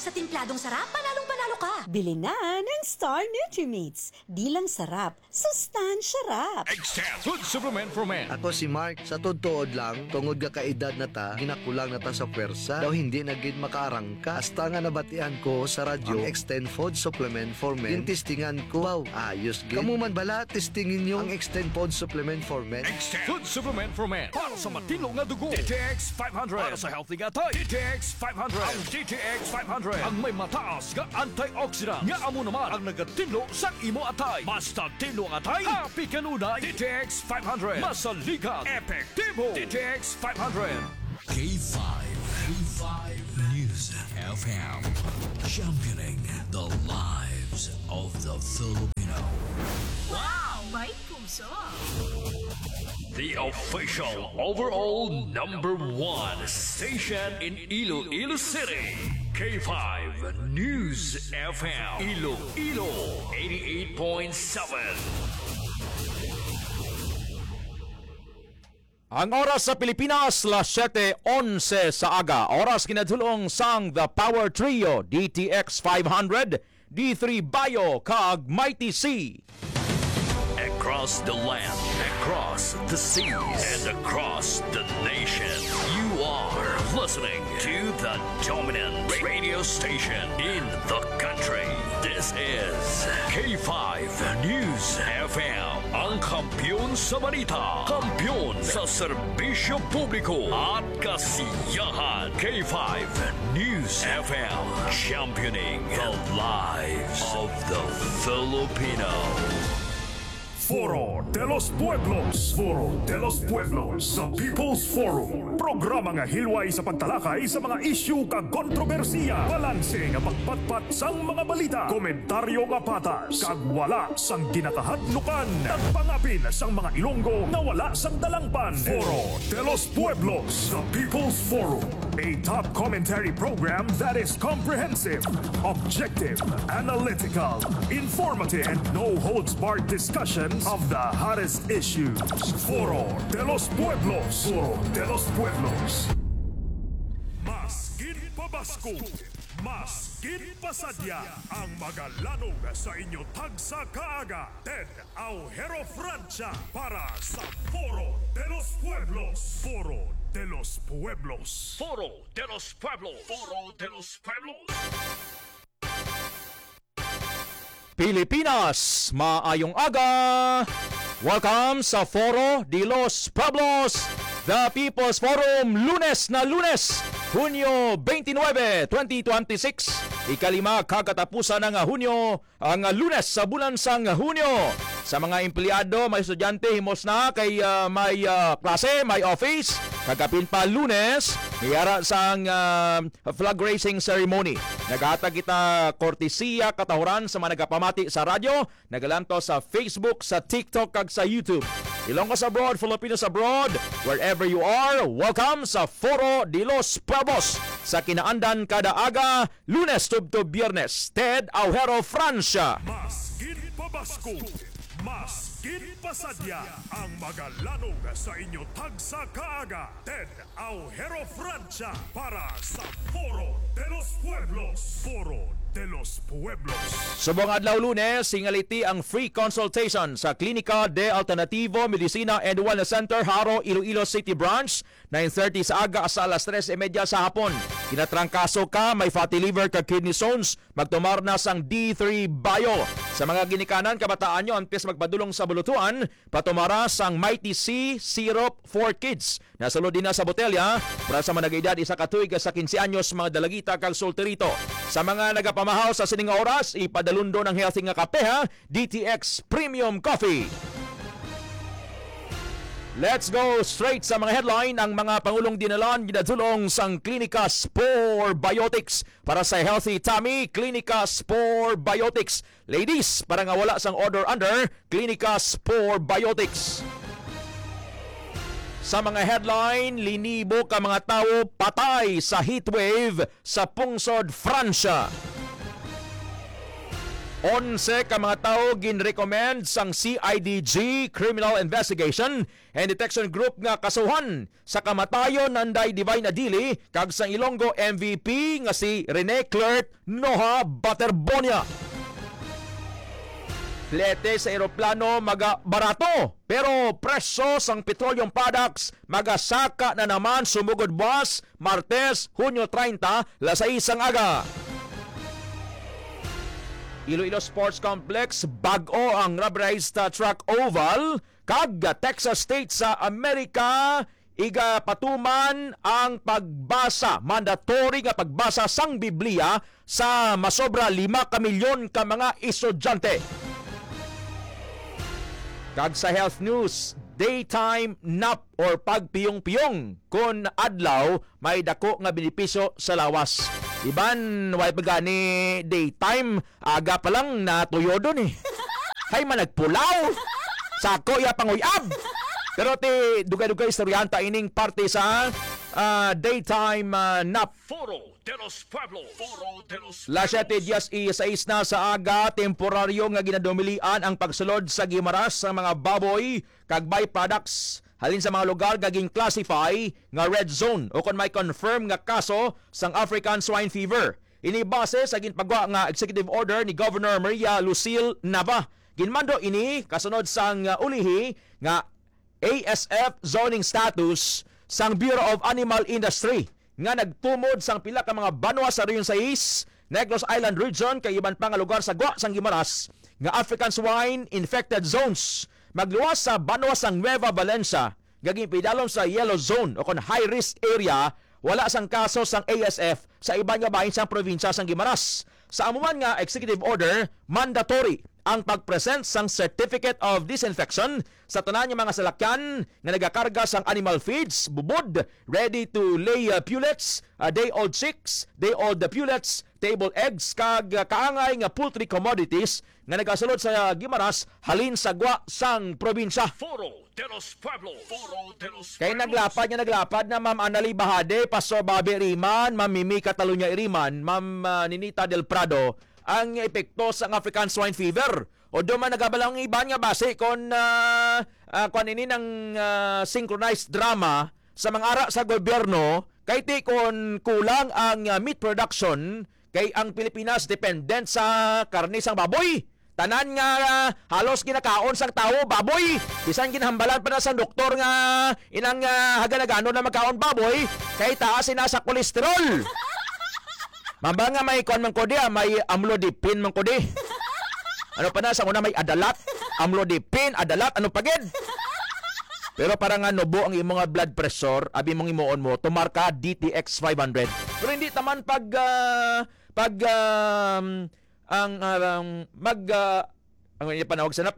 sa timpladong sarap, panalong-panalo ka. Bili na ng Star Nutrimates. Di lang sarap, sustansya rap. Extend Food Supplement for Men. Ako si Mark, sa tuod lang, tungod ka kaedad na ta, ginakulang na ta sa pwersa, daw hindi na gid makaarangka. Hasta nga nabatian ko sa radyo, ang Extend Food Supplement for Men. Yung testingan ko, wow, ayos gid. Kamu man bala, testingin nyo ang Extend Food Supplement for Men. Extend Food Supplement for Men. Para sa matino nga dugo. DTX 500. Para sa healthy nga tayo. DTX 500. Ang DTX 500. Ang may mataas nga antioxidant. Nga amo naman ang nagatinlo sa imo atay. Basta tinlo ang atay, happy kanunay. DTX 500. Masaligan. Epektibo. DTX 500. K5 News FM, championing the lives of the Filipino. Wow! May puso! The official overall #1 station in Iloilo City. K5 News FM. Iloilo 88.7. Ang oras sa Pilipinas, 7:11 sa aga. Oras kinadulong sang The Power Trio, DTX 500, D3 Bio, kag Mighty C. Across the land, across the seas, and across the nation, you are listening to the dominant radio station in the country. This is K5 News FM, ang kampiyon sa balita, kampiyon sa serbisyo publiko at kasiyahan. K5 News FM, championing the lives of the Filipino. Foro de los Pueblos. Foro de los Pueblos sa People's Forum. Programa nga hilway sa pagtalakay sa mga isyu kag kontrobersiya. Balanse nga pagpatpat sang mga balita. Komentaryo nga patas. Kag wala sang ginakahadlukan. Nagpangapin sang mga Ilonggo na wala sang dalangpan. Foro de los Pueblos sa People's Forum. A top commentary program that is comprehensive, objective, analytical, informative, and no-holds-barred discussions of the hottest issues. Foro de los Pueblos. Foro de los Pueblos. Mas ginpabasko, mas ginpasadya ang magalanog sa inyo tagsa kaaga. Ted Aujero Francia para sa Foro de los Pueblos. Foro de los Pueblos. Foro de los Pueblos. Foro de los Pueblos. Pilipinas, maayong aga! Welcome sa Foro de los Pueblos, the People's Forum, Lunes na Lunes, Hunyo 29, 2026. Ikalima kakatapusan ng Hunyo, ang Lunes sa bulan sang Hunyo. Sa mga empleyado, may estudyante, himos na kay may klase, may office. Kagapin pa Lunes, mayara sang flag raising ceremony. Naghatag kita kortesiya katahuran sa mga nagapamati sa radyo, nagalanto sa Facebook, sa TikTok, kag sa YouTube. Ilonggo abroad, Filipinos abroad, wherever you are, welcome sa Foro de los Pueblos. Sa kinaandan kada aga, Lunes tubto Biyernes, Ted Aujero Francia. Mas ginpabasko, mas ginpasadya ang magalanog sa inyo tagsa kaaga. Ted Aujero Francia para sa Foro de los Pueblos. Foro de los Pueblos. Subong adlaw Lunes, singaliti ang free consultation sa Klinika de Alternativo Medicina and Wellness Center, Haro, Iloilo City Branch, 9:30 sa aga sa alas 3:30 sa hapon. Kinatrangkaso ka, may fatty liver ka kidney stones, magtumar na sang D3 Bio. Sa mga ginikanan, kabataan nyo, antes magpadulong sa bulutuan, patumara sang Mighty C Syrup for Kids. Nasulod din na sa botelya, para sa mga nag-edad, isa katuig sa 15 anyos, mga dalagita kag solterito. Sa mga nagapamahaw sa sining oras, ipadalundo ng healthy nga kape ha, DTX Premium Coffee. Let's go straight sa mga headline. Ang mga Pangulong dinalan ginadulong sang Klinika Spore Biotics para sa healthy tummy. Klinika Spore Biotics. Ladies, para nga wala sang order under, Klinika Spore Biotics. Sa mga headline, linibo ka mga tao patay sa heatwave sa pungsod Francia. 11 ka mga tao ginrecommend sang CIDG Criminal Investigation and Detection Group nga kasuhan sa kamatayon nanday Divine Adili kag sang Ilonggo MVP nga si Rene Clerc Noha Baterbonia. Flete sa eroplano barato pero presyo sang petroleum products magasaka na naman sumugod buwas Martes, Hunyo 30, lasay sang aga. Iloilo Sports Complex bag-o ang rubberized track oval kag Texas State sa Amerika iga patuman ang pagbasa, mandatory nga pagbasa sang Biblia sa masobra 5 ka milyon ka mga estudyante. Kag sa health news, daytime nap or pagpiyong-piyong kun adlaw may dako nga benepisyo sa lawas. Iban, way pagani daytime, aga pa lang natuyo doon eh. Hay man nagpulaw. Sako ya panguyab. Pero ti dugay-dugay istoryanta ining parte sa daytime nap. Foro de los Pueblos. Foro de los La 7:16 na sa aga, temporaryo nga ginadumilian ang pagsulod sa gimaras sa mga baboy kag byproducts halin sa mga lugar gaging classify nga red zone o kung may confirm nga kaso sang African swine fever. Ini base sa ginpagwa nga executive order ni Governor Maria Lucille Nava. Ginmando ini kasunod sang ulihi nga ASF zoning status sang Bureau of Animal Industry nga nagtumod sang pila ka mga banwa sa Rehiyon 6, Negros Island Region kay iban pa nga lugar sa gwa sang Gimaras nga African swine infected zones. Magluwas sa banwa sang Nueva Valencia, gaging pidalom sa yellow zone o kon high risk area, wala sang kaso sang ASF sa iban nga bahin sang probinsya sang Gimaras. Sa amuman nga executive order, mandatory ang pagpresent sang certificate of disinfection sa tanan nga mga salakyan nga nagakarga sang animal feeds, bubod, ready to lay pullets, day-old chicks, day-old pullets, table eggs, kag kaangay nga poultry commodities nga nagasulod sa Gimaras halin sa gwa sang probinsya. Foro de los Pueblos. Foro de los Kay Pueblos. naglapad na Ma'am Anali Bahade, Pastor Bobby Riman, Ma'am Mimi Catalunya Iriman, Ma'am Ninita Del Prado, ang epekto sa African swine fever. O doon man nagabalang iban nga base kung ini ng synchronized drama sa mga ara sa gobyerno, kay ti kung kulang ang meat production, kay ang Pilipinas dependent sa karne sang baboy. Tanan nga halos ginakaon sang tao baboy. Bisan ginhambalan pa na sang doktor nga inang haganagano na magkaon baboy, kay taas na sa kolesterol. Mamba nga may kon man ko di, may amlodipine man ko di. Ano pa na sa una may adalat, amlodipine, adalat, ano pagid? Pero para nga nubo ang imong blood pressure, abi mong imuon mo, tumarka DTX 500. Pero hindi taman ang panawag sana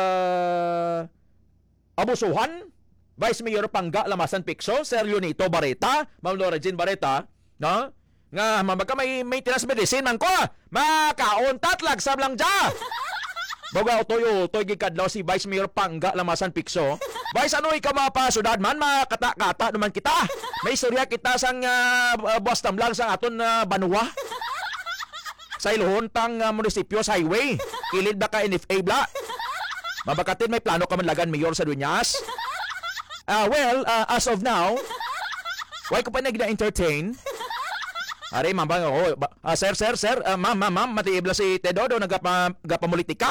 abusuhan. Vice Mayor Pangga Lamasan Picso, Sir Leonito Barreta, Ma'am Laura Jean Barreta, no? Nga mamaka may maintenance medicine man ko, makauntat lag sablang ja. Boga toy gikadlaw si Vice Mayor Pangga Lamasan Picso. Vice ano ikaw mapasudad man makata-kata naman kita. May istorya kita sang buwas tamblang sang aton banwa. Sa Ilohontang munisipyo sa highway. Kilid ba ka NFA bla? Mabakatin may plano ka man lagan mayor sa Dunyas. As of now, why ko pa nagna-entertain? Ari, ma'am, sir, ma'am, matiibla si Tedodo, nagapamulitika.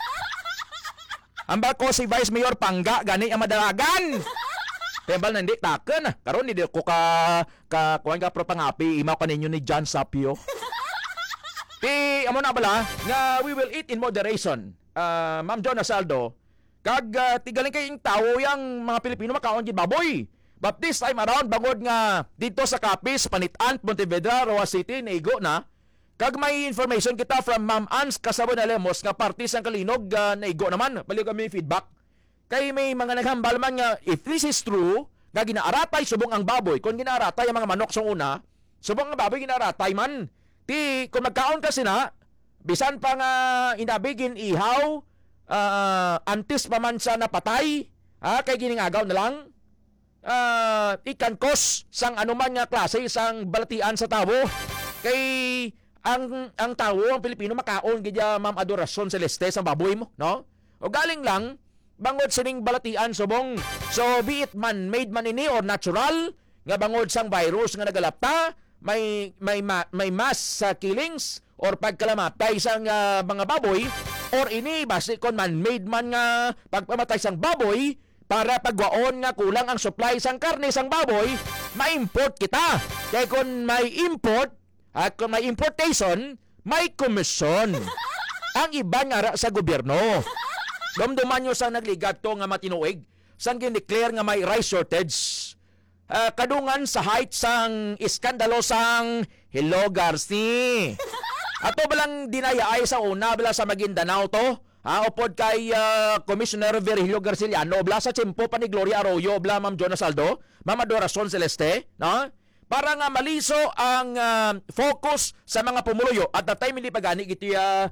Amba ko si Vice Mayor Pangga, gani ang madaragan. Tembal na hindi, taken. Karon hindi ko kuhan ka propangapi, imaw ka ninyo ni John Sapio. Amo na bala, nga we will eat in moderation. Ma'am John Asaldo, kag tigaling kayong tao yung mga Pilipino makaon gid baboy. But this time around, bangod nga dito sa Capiz, Panitan, Pontevedra, Roa City, naigo na. Kag may information kita from Ma'am Ans Casabon Lemos nga party sang Kalinog, naigo naman. Baliw kami feedback. Kay may mga naghambal man nga, if this is true, nga ginaaratay subong ang baboy. Kung ginaaratay ang mga manok sa una, subong ang baboy ginaaratay man. Kung magkaon kasi na, bisan pa nga inabigin ihaw, antis pa man sa napatay, kay giningagaw na lang. Ikan kos sang anuman nga klase sang balatian sa tabo kay ang tao, ang Pilipino makaon gidya Ma'am Adoracion Celeste sa baboy mo, no? O galing lang bangod sining balatian subong. So be it man-made man ini or natural nga bangod sang virus nga nagalapta, may mass killings or pagkalamatay sang mga baboy or ini base kon man-made man nga pagpamatay sang baboy para pagwaon nga kulang ang supply sang karne sang baboy, ma-import kita. Kaya kung may import at kung may importation, may komisyon. Ang iba nga sa gobyerno. Dumduman nyo sa nagligat to nga matinuig, sang gineclare nga may rice shortage. Kadungan sa height sang iskandalosang Hello Garci. Ato balang dinaya ay sa una bala sa Maguindanao to. Upod kay Commissioner Virgilio Garciliano, bla sa tiyempo pa ni Gloria Arroyo, bla Ma'am Jonas Aldo, Ma'am Adoracion Celeste, no? Para nga maliso ang focus sa mga pumuluyo at the time hindi pagani iti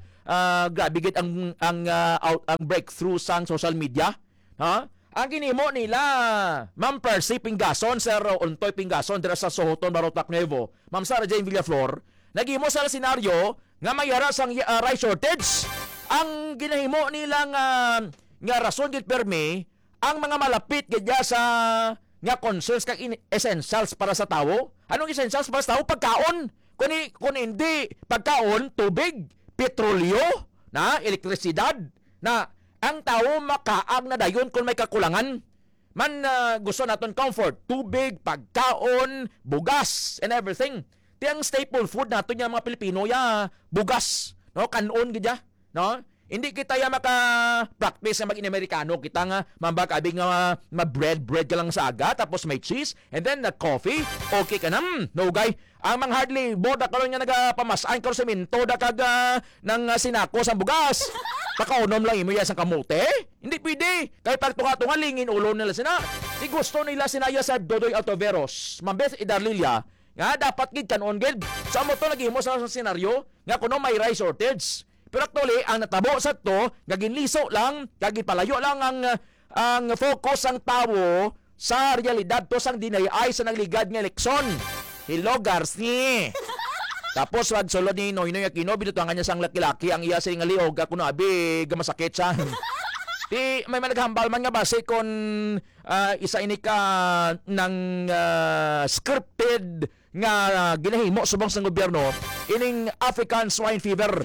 grabe git ang breakthrough sang social media, ha? Ang ginimo nila Ma'am Percy Pingason, Sir Ontoy Pingason dira sa Sohoton, Barotac Nuevo, Ma'am Sarah Jane Villaflor, nagimo sa senaryo nga mayara sang rice shortage. Ang ginahimo nilang nga rason gid permi ang mga malapit gidya sa nga concerns kag essentials para sa tawo. Anong essentials para sa tawo? Pagkaon. Kung hindi pagkaon, tubig, petrolyo, na elektrisidad, na ang tao makaag na dayon kung may kakulangan. Man gusto naton comfort, tubig, pagkaon, bugas, and everything. Tiyang staple food naton yung mga Pilipino bugas, no, kanon gidya, no? Hindi kita maka-practice na maging-Amerikano. Kita nga, mambakabing nga bread ka lang sa aga, tapos may cheese, and then coffee, okay ka na. No, guy. Ang mga hardly, boda ka lang nga nagapamasaan ka sa minto, da kag ng sinako sa bugas. Pakaunom lang imo yan sa kamote. Hindi pwede. Kahit pagtunga-tunga, lingin ulo nila sina. Di gusto nila sinaya sa Dodoy Altoveros, Mambeth Idarlilia, nga dapat gid kanon gid. Sa mo to, nag-imo sa senaryo, nga kuno may rice shortage. Pero actually, ang natabo sa to, gaginliso lang, gagipalayo lang ang focus ang tao sa realidad to sang dinayay sa nagligad ng eleksyon. Hello, Garci. Tapos, wag sulod ni Noynoy Aquino, binutuangan niya sang laki-laki, ang iya sa nga liog, kuno abi, gamasakit siya. Di, may managhambal man nga base kung isa ini ka ng scripted nga ginahimo subong sa gobyerno, ining African swine fever.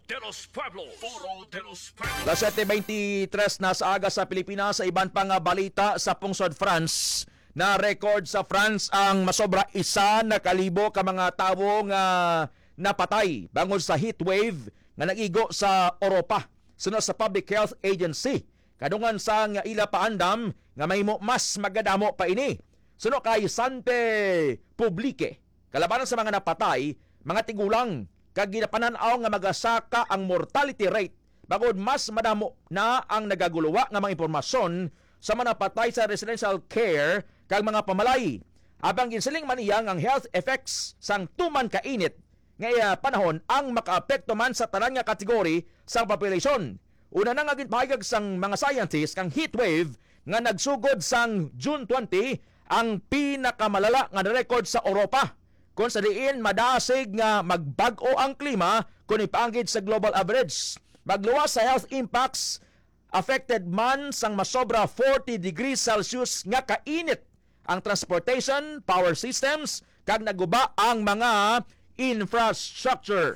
Las 7:23 na sa aga sa Pilipinas. Sa iban pang balita sa pungsod France, na record sa France ang masobra 1,000 ka mga tawo nga napatay bangod sa heat wave nga nag-igo sa Europa. Sunod sa Public Health Agency, kadungan sa nga ila paandam nga mahimo mas magadamo pa ini. Sunod kay Sante Publique, kalabanan sa mga napatay, mga tigulang, kag ginapananaw nga magasaka ang mortality rate bagod mas madamo na ang nagaguluwa nga mga impormasyon sa mga napatay sa residential care kag mga pamalay. Abang ginsiling man iyang ang health effects sang tuman kainit nga panahon ang makaapekto man sa tanan nga kategori sa population. Una na nga ginpahayag sang mga scientists kang heat wave nga nagsugod sang June 20 ang pinakamalala nga record sa Europa. Kung sa diin madasig nga magbago ang klima kung ipaanggid sa global average. Magluwas sa health impacts, affected man sang masobra 40 degrees Celsius nga kainit ang transportation, power systems, kag naguba ang mga infrastructure.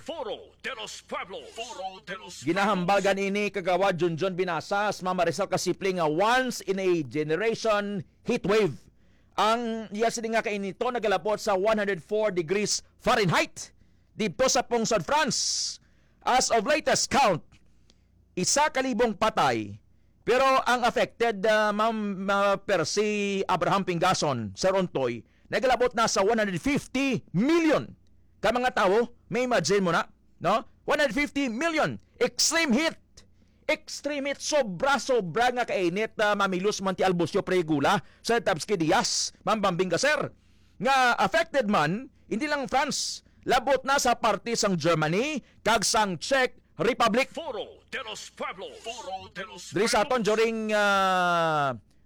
Ginahambagan ini kagawa Junjun Binasas, Mama Rizal Kasipling nga once in a generation heat wave. Ang yasini nga kainito nagalapot sa 104 degrees Fahrenheit dito sa pungsod France. As of latest count, 1,000 patay. Pero ang affected, Ma'am Percy Abraham Pingason, Sir Ontoy, nagalapot na sa 150 million ka mga tao. May imagine mo na, no? 150 million. Extreme heat. Extreme heat, sobra-sobra nga kainit, Mamilos Manti Albusyo Pregula, Sir Tabsky Diaz, Ma'am Bambing Gaser. Nga affected man, hindi lang France, labot na sa parte sang Germany, kag sang Czech Republic. Diri sa aton during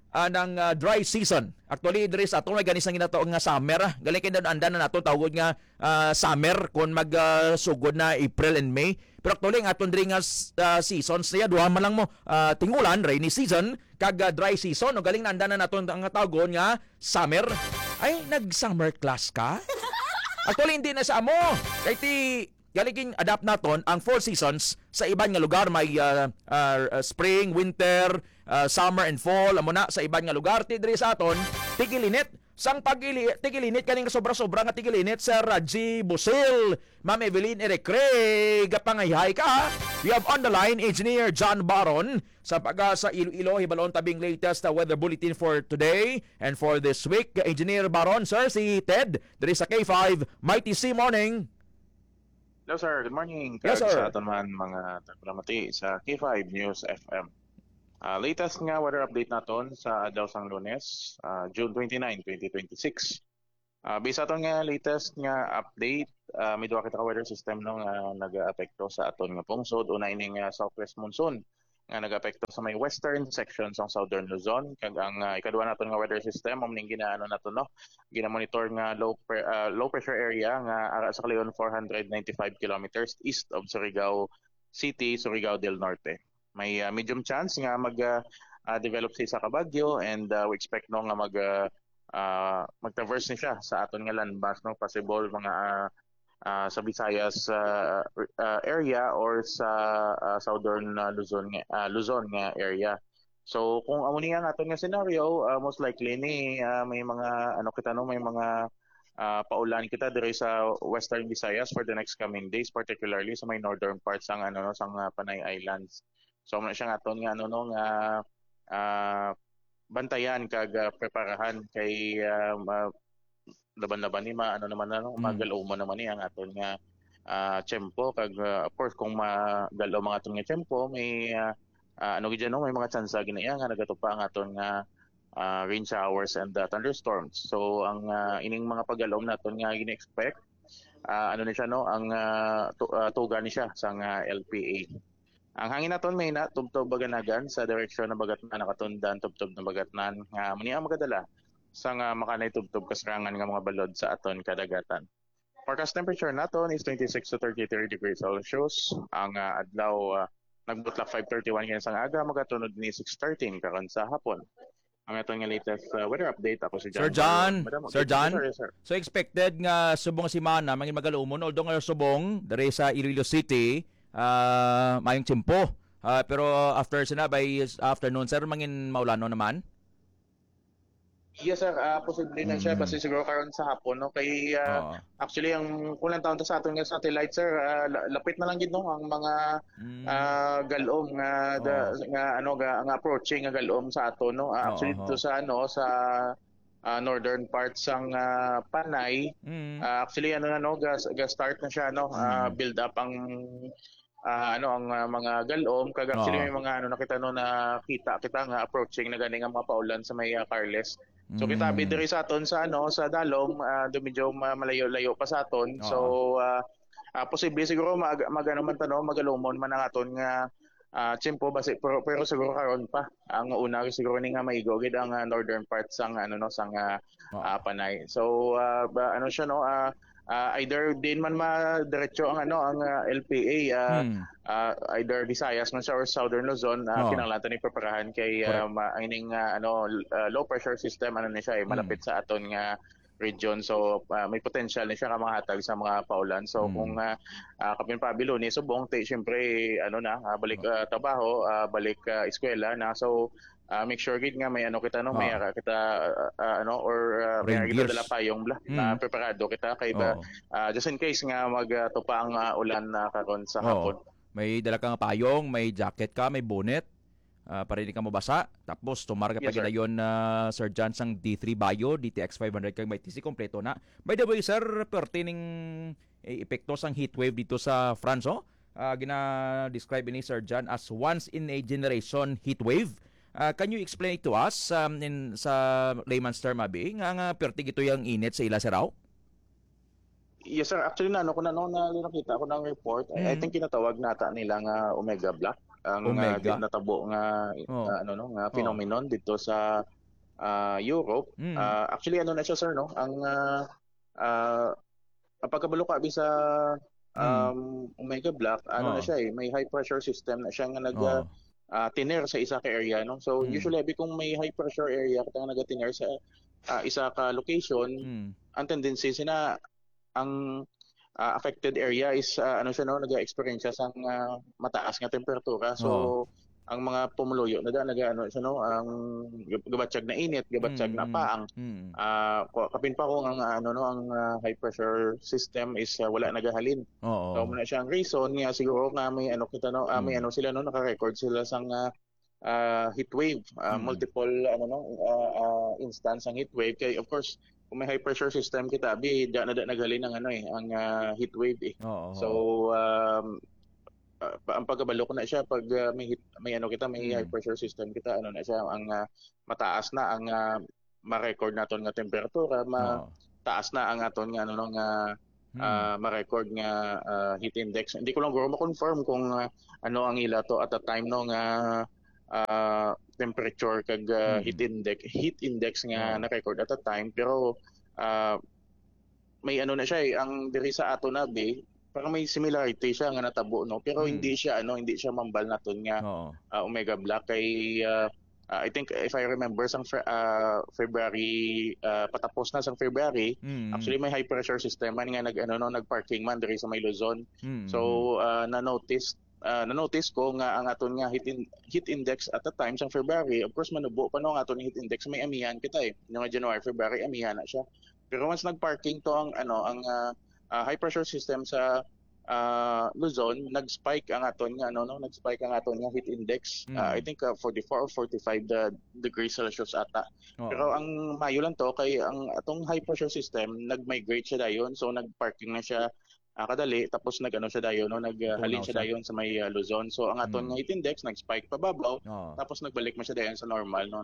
ng dry season. Actually, diri sa ato may ganis ang ginataong nga summer. Galing kay andan na nato tawag nga summer kung magsugod na April and May. Pero actually, ang aton diri nga seasons niya, duha man lang mo tingulan, rainy season, kag dry season. O galing na andan na nato ang tawgon nga summer. Ay, nag-summer class ka? Actually, hindi na sa amo. Kaya galing adapt naton ang 4 seasons sa iban nga lugar. May spring, winter, summer and fall. Amo na sa iban nga lugar. Diri sa aton, tigilinit. Sang tigilinit kaning sobra-sobra nga tigilinit sa Raji Busil. Ma'am Evelyn Erecre, gapangayhay ka ha? We have on the line Engineer John Baron sa sa Iloilo, hibalon tabing latest weather bulletin for today and for this week. Engineer Baron, sir, si Ted, diri sa K5, Mighty C Morning. Hello sir, good morning. Yes, sir. Sa aton man mga tagpramati sa K5 News FM. Latest nga weather update naton sa adlaw sang Lunes, June 29, 2026. Based aton nga latest nga update, may duha kita ka weather system no nga nag-aapekto sa aton nga pungsod. Una ining southwest monsoon nga nag-aapekto sa may western section sa southern Luzon, kag ang ikaduha naton nga weather system amo ning ginaano naton no, gina-monitor nga low pressure area nga ara sa kalayon 495 kilometers east of Surigao City, Surigao del Norte. May medium chance nga mag-develop sa isa ka bagyo, and we expect no nga mag-traverse ni siya sa aton nga landmass no, possible mga sa Visayas area or sa southern Luzon nga area. So kung amo ni nga aton nga scenario, most likely ni may mga may mga paulan kita diri sa Western Visayas for the next coming days, particularly sa may northern parts sang sang Panay Islands. So man siya aton nga nga bantayan kag preparahan kay laban-laban ni magalaw mo naman ni ang aton nga tiyempo, kag of course kung magalaw mga aton nga tiyempo, may may mga tsansa ginaya nga nagatupa ang aton nga rain showers and thunderstorms. So ang ining mga pag-alom naton nga gina-expect ni siya no, ang tuga ni siya sa LPA. Ang hangin naton may na tubtob baganagan sa direksyon ng bagatnan nakatundan tubtob ng bagatnan nga muni ang magadala sa nga makanay tubtob kasarangan nga mga balod sa aton kadagatan. Forecast temperature naton is 26 to 33 degrees Celsius. Ang adlaw nagbutlak 5:31 kini sang aga, magatunod ni 6:13 karon sa hapon. Ang aton nga latest weather update, ako si John. Sir John. Sir. So expected nga subong simana mangin magalumon, although nga subong diri sa Iloilo City mayong tiyempo. Pero after by afternoon, sir, mangin maulano naman? Yes sir, posible na siya kasi siguro karon sa hapon no, kay actually ang kulang taon sa aton nga satellite sir, lapit na lang gid no ang mga galom nga nga approaching nga galom sa aton no. Actually dito sa sa northern parts sang Panay, actually ga start na siya no, build up ang ang mga galom, kag actually may mga nakita no na kita nga approaching na gani nga mga paulan sa may Carles. So kita diri sa aton sa sa Dalom, medyo malayo-layo pa sa aton. So posible siguro magalumon man ang aton nga tiyempo base, pero siguro karon pa ang una siguro ni nga maigo gid ang northern parts sang sang Panay. So siya no, either din man diretso ang ang LPA, either Visayas man siya or Southern Luzon, kinahanglan ni preparahan kay ang ining low pressure system ni siya malapit sa aton nga region. So may potential ni siya ka mahatag sa mga paulan. So kung kapin pabilo ni subong syempre balik trabaho, balik eskwela na. So make sure gid nga may kita no, may kita may kita dala payong na preparado kita kay just in case nga magtupa ang ulan karon sa hapon. May dala kang payong, may jacket ka, may bonnet para hindi ka mabasa. Tapos tumarga pa gidayon Sir John sang D3 Bio, DTX 500 kag may TC kompleto na. By the way sir, pertaining epekto sang heat wave dito sa France, gina-describe ni Sir John as once in a generation heat wave. Can you explain it to us sa layman's term nga pertig ito yung init sa ila Saraw? Yes sir, actually na nakita ko ng report. I think kinatawag nata nila nga Omega Black ang natabo nga nga phenomenon dito sa Europe. Actually ano na siya sir no, uh, ang pagkabalo ka sa Omega Black, ano na siya may high pressure system na siya nga tiner sa isa ka area no. So usually kung may high pressure area ka nga nagatiner sa isa ka location, ang tendency sina ang affected area is ano siya no, nag-experience siya sang mataas nga temperatura. So ang mga pumuluyo ano siya no, ang gabatsyag na init, gabatsyag na paang. Kapin pa ko ang ano no, ang high pressure system is wala nagahalin. So muna siya ang reason nga siguro nga may ano kita no, may ano sila no, naka-record sila sang heat wave, multiple ano no, instance ang heat wave. Kay of course kung may high pressure system kita naghalin ng ano ang heat wave So ang pagkabalo ko na siya pag may ano kita may high pressure system kita ano na siya ang mataas na ang ma-record naton nga temperatura, mataas na ang aton nga ano nga ma-record nga heat index. Hindi ko lang guro ma-confirm kung ano ang ila to at the time no nga temperature kag heat index nga na-record at the time, pero may ano na siya ang diri sa ato na parang may similarity siya nga natabo no, pero hindi siya mambal naton nga Omega Black kay I think if I remember sang February patapos na sang February, actually may high pressure system man nga nagparking man diri sa may Luzon. So na-notice ko nga ang aton nga heat index at the time sang February, of course manubo pa no ang aton heat index, may amihan kita nga January, February amihan na siya. Pero once nagparking to ang high pressure system sa Luzon, nag-spike ang aton nga heat index. I think 44 or 45 degrees Celsius ata. Pero ang mayo lang to kay ang atong high pressure system nag-migrate siya dayon, so nag-parking na siya kadali, tapos siya dayon no, naghalin siya dayon sa may Luzon. So ang aton nga heat index nag-spike pababaw, tapos nagbalik man siya dayon sa normal no.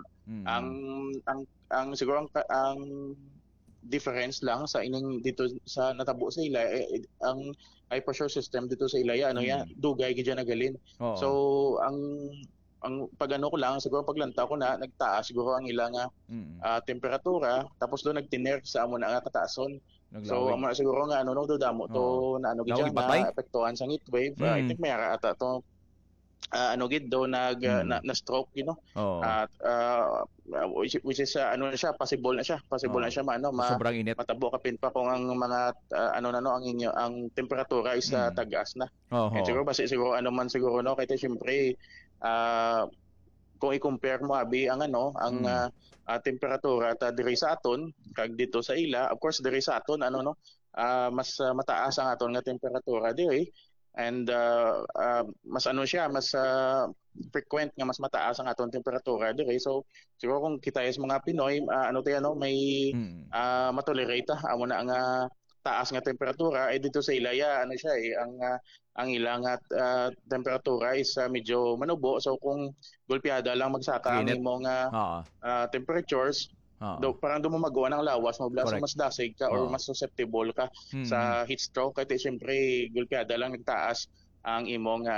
Ang siguro ang difference lang sa ining dito sa natabo sa ila ang high pressure system dito sa Ilaya dugay gid nagalin. So ang pagano ko lang siguro paglanta ko na nagtaas siguro ang ila nga temperatura, tapos do nagtiner sa amo na nga kataason. So amo siguro nga do damo to na gid na apektuhan sa heat wave. I think may ara ata to gid do na stroke at which is siya possible na siya sobrang init, matabo kapin pa kung ang mga ang temperatura is tagaas na. Siguro siguro siguro no kay syempre kung i-compare mo ang temperatura ta diri sa aton kag dito sa ila, of course diri sa aton mas mataas ang aton nga temperatura diri. And mas frequent nga mas mataas ang atong temperatura dire. So siguro kung kita is mga Pinoy may matolerate amo na ang taas nga temperatura dito sa Ilaya ang ilang temperatura is medyo manubo. So kung gulpiada lang magsaka ang imong temperatures, parang mo magawa ng lawas mo so mas dasig ka or mas susceptible ka sa heat stroke. Kaya siyempre gulpiada lang nagtaas ang imong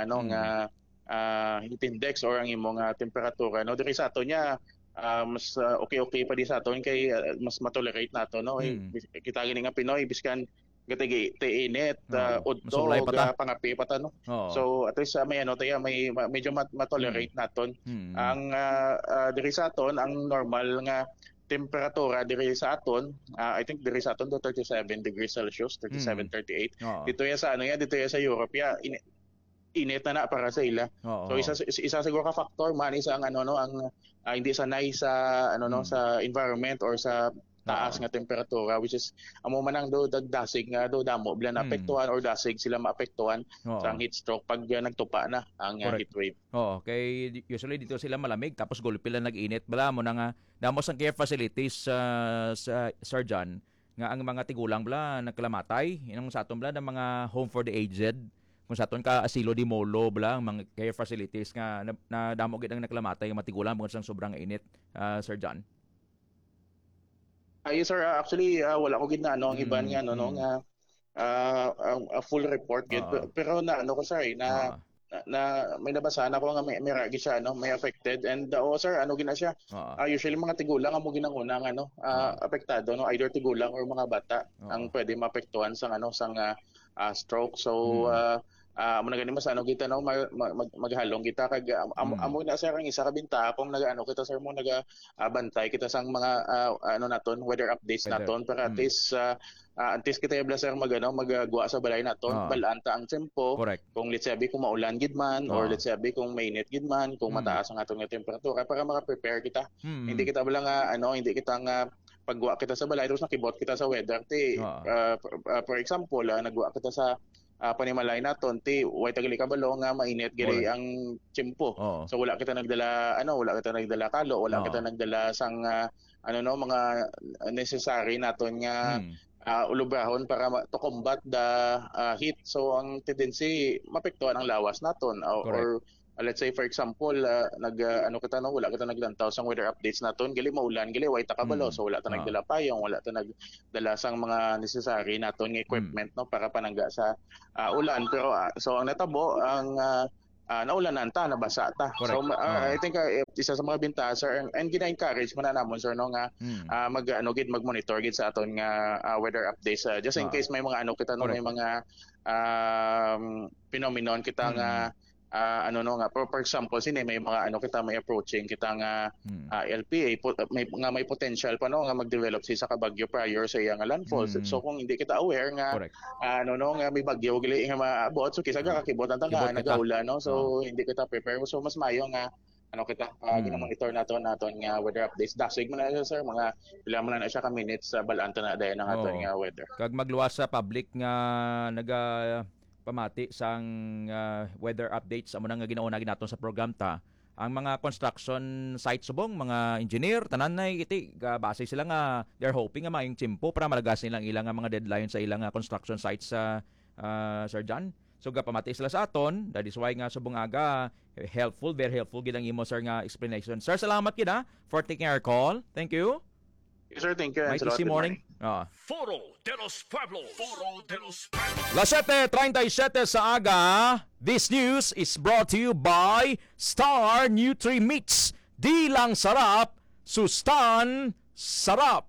heat index or ang imong temperatura no diri sa ato niya. Mas okay pa di sa aton kay mas matolerate nato no. Kita gini nga Pinoy biskan gatigi init udto pangapi pata no. So at least may may medyo matolerate naton. Ang diri sa aton ang normal nga temperatura diri sa aton, I think diri sa aton do 37 degrees Celsius, 38. Dito sa dito sa Europe init na para sa ila. So isa siguro ka factor man isa ang ang hindi sanay sa sa environment or sa taas nga temperatura, which is amo man ang do dasig nga do damo bilang apektuhan or dasig sila maapektuhan sa heat stroke pag nagtupa na ang heat wave. Kay usually dito sila malamig tapos gulpi lang nag-init. Bala mo na nga damos ang care facilities sa Sarjan nga ang mga tigulang bala nagkalamatay inang sa aton bala ng mga home for the aged, kung sa aton ka asilo di molo bala ang mga care facilities nga na damo gid ang nagkalamatay nga matigulang bukod sa sobrang init. Sarjan. Yes sir, actually wala ko gid na ang iban nga a full report gid, pero ko sir may nabasahan ako nga may ragi siya may affected and sir gina siya. Usually mga tigulang ang mo ginangunang apektado either tigulang or mga bata ang pwede maapektuhan sang stroke. So amo na gani mas kita maghalong kita kag amo na sir ang isa ka binta kung kita sir mo bantay kita sang mga naton weather updates naton para at least kita ibla sir magagwa sa balay naton balanta ang tempo. Correct. Kung let's say kung maulan gid man or let's say kung mainit gid man kung mataas ang atong temperatura para maka-prepare kita. Hindi kita bala hindi kita nga pagwa kita sa balay tapos nakibot kita sa weather for example nagwa kita sa panimalay naton way tagali kabalo nga mainit giri ang tiyempo. So wala kita nagdala kalo, wala kita nagdala sang mga necessary naton nga ulubrahon para to combat the heat. So ang tendency mapektuhan ang lawas naton or let's say for example wala kita naglantaw sang weather updates naton gali maulan gali way takabalo so wala ta nagdala payong, wala ta nagdala sang mga necessary naton nga equipment para panangga sa ulan. Pero so ang natabo ang naulanan ta, nabasa ta. So I think isa sa mga bintahan sir and gina-encourage man namon sir nga mag-monitor gid sa aton nga weather updates just in case may mga kita may mga phenomenon kita nga for example may mga kita may approaching kita nga LPA may potential pa nga mag-develop sa kabagyo prior sa iyang landfall. So kung hindi kita aware nga nga may bagyo gali nga maabot so kisa kakibot ang tanga nagaulan so hindi kita prepare so mas mayo nga kita gina-monitor naton nga weather updates dasig man na sir mga ilang man na siya ka minutes balanta na dayon ang aton nga weather kag magluwas sa public nga pamati sang weather updates amo nga ginauna naton sa program ta ang mga construction site subong mga engineer tanan nay iti base sila nga they're hoping nga maayong tiyempo para malagas nilang ilang mga deadline sa ilang construction sites sa Sir John. So pamati sila sa aton that is why nga subong aga very helpful gid ang imo sir nga explanation. Sir, salamat gid for taking our call. Thank you. Yes, sir, thank you. Nice to see morning. Foro de los Pueblos. Foro de los Pueblos. Las 7:37 sa aga. This news is brought to you by Star Nutri-Mix. Di lang sarap, sustan sarap.